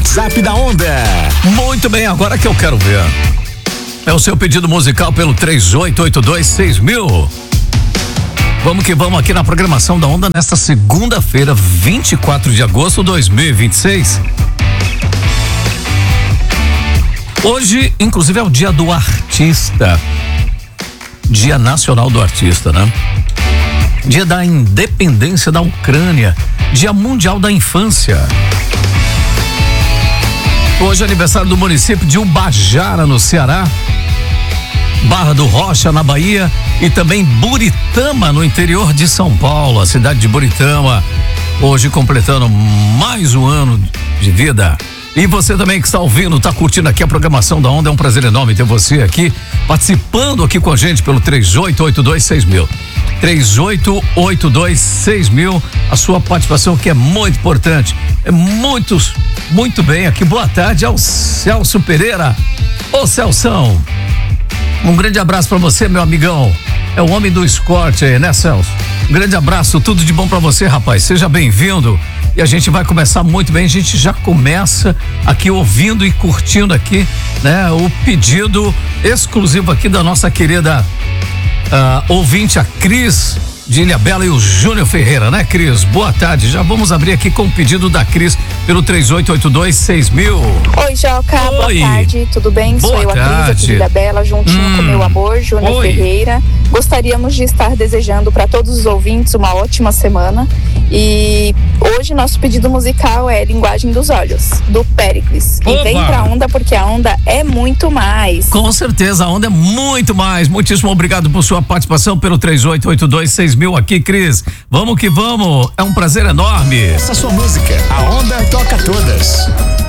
WhatsApp da Onda. Muito bem, agora que eu quero ver. É o seu pedido musical pelo 38826000. Vamos que vamos aqui na programação da Onda nesta segunda-feira, 24 de agosto de 2026. Hoje, inclusive, é o Dia do Artista. Dia Nacional do Artista, né? Dia da Independência da Ucrânia. Dia Mundial da Infância. Hoje é aniversário do município de Ubajara, no Ceará. Barra do Rocha, na Bahia. E também Buritama, no interior de São Paulo. A cidade de Buritama, hoje completando mais um ano de vida. E você também que está ouvindo, está curtindo aqui a programação da Onda, é um prazer enorme ter você aqui, participando aqui com a gente pelo 38826000. 38826000, a sua participação que é muito importante. É muito bem aqui. Boa tarde ao Celso Pereira. Ô Celção, um grande abraço pra você, meu amigão. É o homem do Escort aí, né, Celso? Um grande abraço, tudo de bom pra você, rapaz. Seja bem-vindo. E a gente vai começar muito bem. A gente já começa aqui ouvindo e curtindo aqui, né? O pedido exclusivo aqui da nossa querida ouvinte, a Cris de Ilhabela, e o Júnior Ferreira, né, Cris? Boa tarde. Já vamos abrir aqui com o pedido da Cris pelo 38826000. Oi, Joca. Boa tarde. Tudo bem? Sou eu, a Cris, aqui de Ilhabela, juntinho com meu amor, Júnior Ferreira. Gostaríamos de estar desejando para todos os ouvintes uma ótima semana. E hoje nosso pedido musical é Linguagem dos Olhos, do Péricles. E vem pra Onda, porque a Onda é muito mais. Com certeza, a Onda é muito mais. Muitíssimo obrigado por sua participação pelo 38826000 aqui, Cris. Vamos que vamos, é um prazer enorme. Essa sua música, a Onda toca todas.